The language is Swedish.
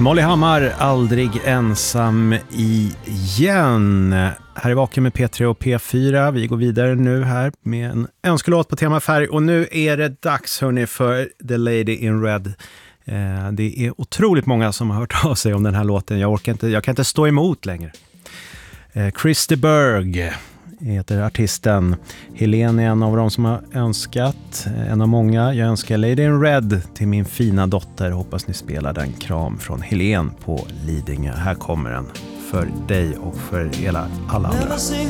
Molly Hammar, aldrig ensam igen. Här är Vaken med P3 och P4. Vi går vidare nu här med en önskelåt på tema färg. Och nu är det dags hörni för The Lady in Red. Det är otroligt många som har hört av sig om den här låten. Jag kan inte stå emot längre. Christy Berg heter artisten. Helene är en av dem som har önskat. En av många. Jag önskar Lady in Red till min fina dotter. Hoppas ni spelar den. Kram från Helene på Lidingö. Här kommer den för dig och för alla andra.